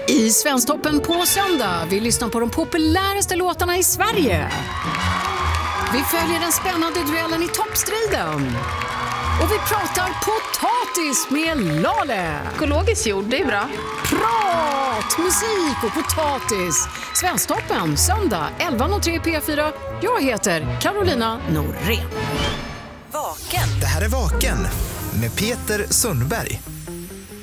I Svensktoppen på söndag. Vi lyssnar på de populäraste låtarna i Sverige. Vi följer den spännande duellen i toppstriden. Och vi pratar potatis med Lale. Ekologisk jord, det är bra. Prat, musik och potatis. Svensktoppen, söndag 11.03 P4. Jag heter Carolina Norén. Vaken. Det här är Vaken med Peter Sundberg.